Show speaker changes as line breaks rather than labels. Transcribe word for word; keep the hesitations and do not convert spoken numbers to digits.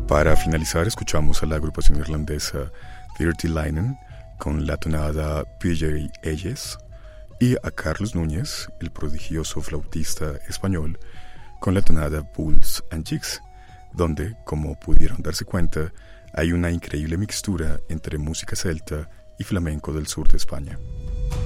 Para finalizar, escuchamos a la agrupación irlandesa Dirty Linen con la tonada P J Eyes y a Carlos Núñez, el prodigioso flautista español, con la tonada Bulls and Jigs, donde, como pudieron darse cuenta, hay una increíble mixtura entre música celta y flamenco del sur de España.